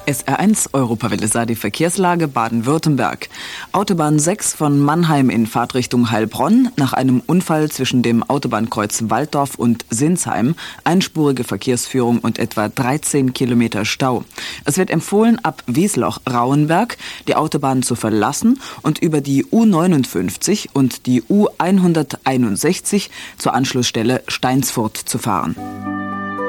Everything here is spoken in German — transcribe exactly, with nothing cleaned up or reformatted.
S R eins Europawelle sah die Verkehrslage Baden-Württemberg. Autobahn sechs von Mannheim in Fahrtrichtung Heilbronn. Nach einem Unfall zwischen dem Autobahnkreuz Walddorf und Sinsheim. Einspurige Verkehrsführung und etwa dreizehn Kilometer Stau. Es wird empfohlen, ab Wiesloch-Rauenberg die Autobahn zu verlassen und über die U neunundfünfzig und die U hunderteinundsechzig zur Anschlussstelle Steinsfurt zu fahren.